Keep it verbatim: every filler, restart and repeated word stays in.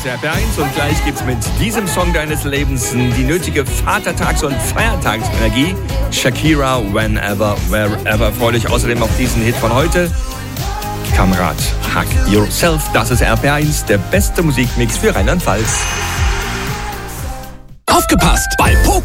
ist R P eins und gleich gibt's mit diesem Song deines Lebens die nötige Vatertags- und Feiertagsenergie. Shakira, Whenever, Wherever. Freue dich außerdem auf diesen Hit von heute. Kamerad, Hug Yourself. Das ist R P eins, der beste Musikmix für Rheinland-Pfalz. Aufgepasst! Bald